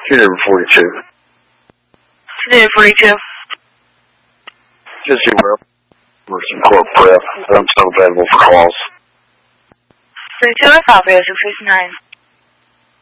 Unit 42. Unit 42. Just see where some court prep. I'm still available for calls. 32 copy, 669.